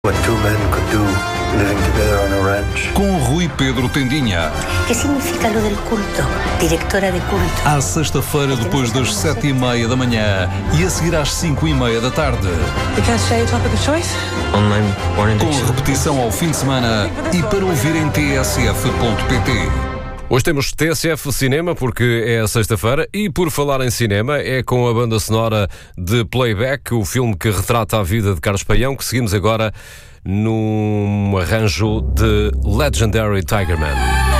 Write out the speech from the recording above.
What two men could do living together on a ranch. Com Rui Pedro Tendinha. ¿Qué significa lo del culto? Directora de culto. À sexta-feira, depois das 7h30 da manhã e a seguir às 5h30 da tarde. Com repetição ao fim de semana e para ouvir em tsf.pt. Hoje temos TSF Cinema porque é a sexta-feira e por falar em cinema é com a banda sonora de Playback, o filme que retrata a vida de Carlos Paião, que seguimos agora num arranjo de Legendary Tiger Man.